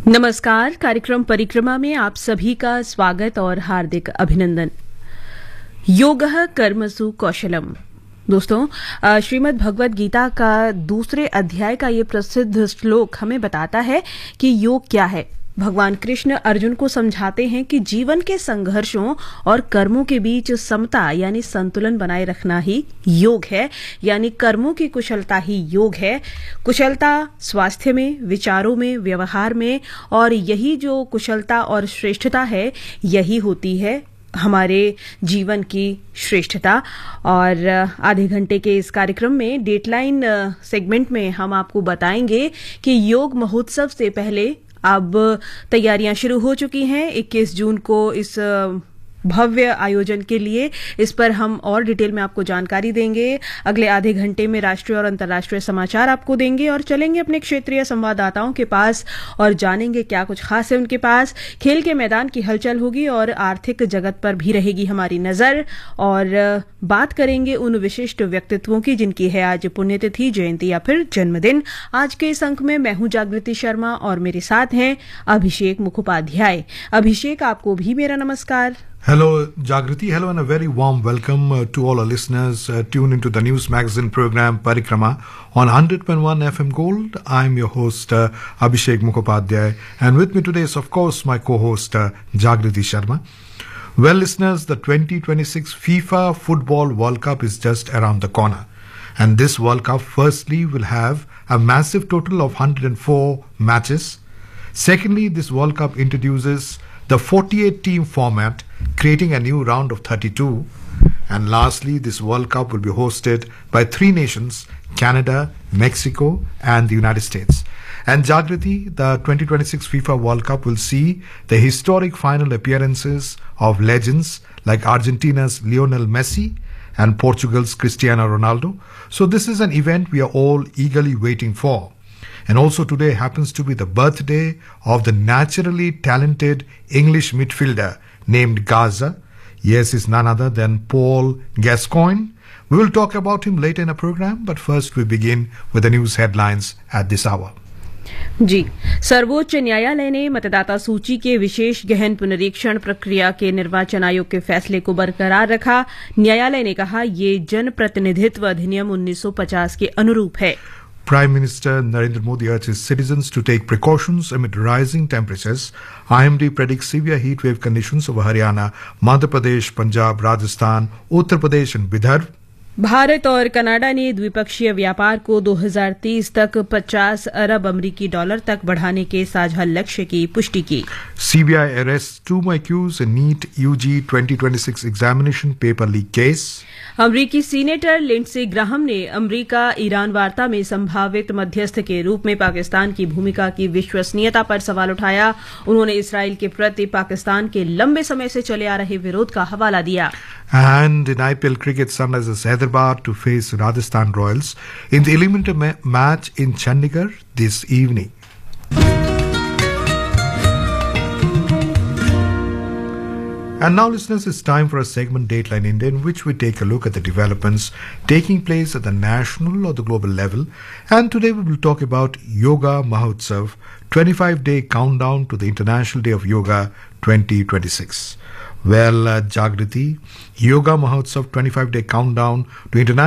नमस्कार। कार्यक्रम परिक्रमा में आप सभी का स्वागत और हार्दिक अभिनंदन। योगः कर्मसु कौशलम। दोस्तों, श्रीमद् भगवद गीता का दूसरे अध्याय का ये प्रसिद्ध श्लोक हमें बताता है कि योग क्या है। भगवान कृष्ण अर्जुन को समझाते हैं कि जीवन के संघर्षों और कर्मों के बीच समता यानी संतुलन बनाए रखना ही योग है, यानी कर्मों की कुशलता ही योग है। कुशलता स्वास्थ्य में, विचारों में, व्यवहार में, और यही जो कुशलता और श्रेष्ठता है यही होती है हमारे जीवन की श्रेष्ठता। और आधे घंटे के इस कार्यक्रम में डेटलाइन सेगमेंट में हम आपको बताएंगे कि योग महोत्सव से पहले अब तैयारियां शुरू हो चुकी हैं। 21 जून को इस भव्य आयोजन के लिए इस पर हम और डिटेल में आपको जानकारी देंगे। अगले आधे घंटे में राष्ट्रीय और अंतर्राष्ट्रीय समाचार आपको देंगे और चलेंगे अपने क्षेत्रीय संवाददाताओं के पास और जानेंगे क्या कुछ खास है उनके पास। खेल के मैदान की हलचल होगी और आर्थिक जगत पर भी रहेगी हमारी नजर, और बात करेंगे उन विशिष्ट व्यक्तित्वों की जिनकी है आज पुण्यतिथि, जयंती या फिर जन्मदिन। आज के इस अंक में मैं हूं जागृति शर्मा और मेरे साथ हैं अभिषेक मुखोपाध्याय। अभिषेक, आपको भी मेरा नमस्कार। Hello, Jagriti. Hello, and a very warm welcome to all our listeners tuned into the news magazine program Parikrama on 100.1 FM Gold. I'm your host, Abhishek Mukhopadhyay, and with me today is, of course, my co-host, Jagriti Sharma. Well, listeners, the 2026 FIFA Football World Cup is just around the corner. And this World Cup, firstly, will have a massive total of 104 matches. Secondly, this World Cup introduces the 48-team format, creating a new round of 32. And lastly, this World Cup will be hosted by three nations, Canada, Mexico, and the United States. And Jagriti, the 2026 FIFA World Cup will see the historic final appearances of legends like Argentina's Lionel Messi and Portugal's Cristiano Ronaldo. So this is an event we are all eagerly waiting for. And also today happens to be the birthday of the naturally talented English midfielder named Gaza. Yes, is none other than Paul Gascoigne. We will talk about him later in the program, but first we begin with the news headlines at this hour. जी, सर्वोच्च न्यायालय ने मतदाता सूची के विशेष गहन पुनरीक्षण प्रक्रिया के निर्वाचन आयोग के फैसले को बरकरार रखा। न्यायालय ने कहा ये जनप्रतिनिधित्व अधिनियम 1950 के अनुरूप है। Prime Minister Narendra Modi urges citizens to take precautions amid rising temperatures. IMD predicts severe heat wave conditions over Haryana, Madhya Pradesh, Punjab, Rajasthan, Uttar Pradesh and Bidar. Bharat और कनाडा ने द्विपक्षीय व्यापार को 2030 तक 50 अरब अमेरिकी डॉलर तक बढ़ाने के साझा लक्ष्य की पुष्टि की। CBI arrests 2 more accused in NEET UG 2026 examination paper leak case. अमरीकी सीनेटर लिंडसे ग्राहम ने अमरीका ईरान वार्ता में संभावित मध्यस्थ के रूप में पाकिस्तान की भूमिका की विश्वसनीयता पर सवाल उठाया। उन्होंने इसराइल के प्रति पाकिस्तान के लंबे समय से चले आ रहे विरोध का हवाला दिया। And in IPL cricket, Sunrisers Hyderabad to face Rajasthan Royals in the eliminator match in Chandigarh this evening. And now, listeners, it's time for a segment Dateline India, in which we take a look at the developments taking place at the national or the global level. And today we will talk about Yoga Mahotsav, 25-day countdown to the International Day of Yoga 2026. Well, Jagriti, Yoga Mahotsav 25-day countdown to International